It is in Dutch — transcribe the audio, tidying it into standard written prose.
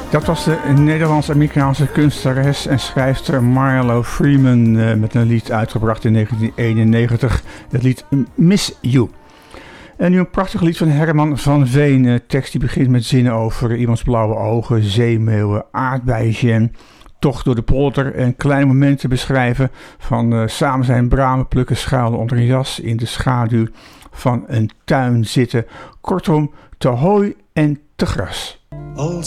Dat was de Nederlands-Amerikaanse kunstenares en schrijfster Marlo Freeman met een lied uitgebracht in 1991. Het lied Miss You. En nu een prachtig lied van Herman van Veen. Een tekst die begint met zinnen over iemands blauwe ogen, zeemeeuwen, aardbeienjam, tocht door de polder en kleine momenten beschrijven van samen zijn bramen plukken, schuilen onder een jas, in de schaduw van een tuin zitten. Kortom, te hooi en te gras. Als